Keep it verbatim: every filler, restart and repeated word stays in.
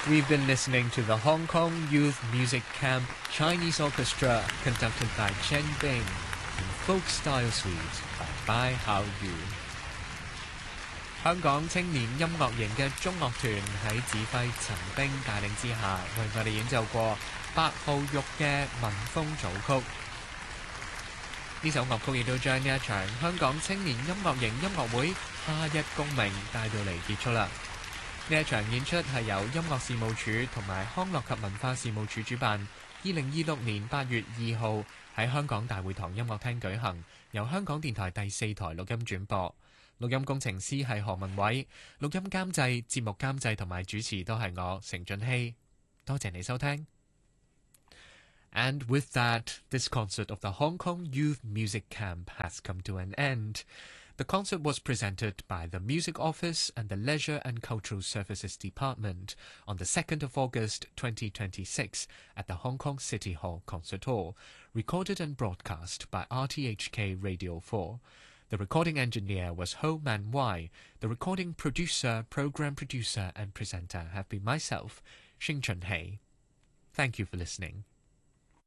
We've been listening to the Hong Kong Youth Music Camp Chinese Orchestra conducted by Chen Bing in Folk Style Suite by Bai Hao Yu。 香港青年音樂營嘅中樂團喺指揮陳冰帶領之下，為我哋演奏過八號玉嘅民風組曲。呢首樂曲亦都將呢一場香港青年音樂營音樂會夏日共鳴帶到嚟結束啦。呢一場演出係由音樂事務處同埋康樂及文化事務處主辦，二零二六年八月二號喺香港大會堂音樂廳舉行，由香港電台第四台錄音轉播。錄音工程師係何文偉，錄音監製、節目監製同埋主持都係我成俊熙。多謝你收聽。And with that, this concert of the Hong Kong Youth Music Camp has come to an end. The concert was presented by the Music Office and the Leisure and Cultural Services Department on the second of August twenty twenty-six at the Hong Kong City Hall Concert Hall, recorded and broadcast by R T H K Radio four. The recording engineer was Ho Man Wai. The recording producer, program producer and presenter have been myself, Xing Chunhei. Thank you for listening.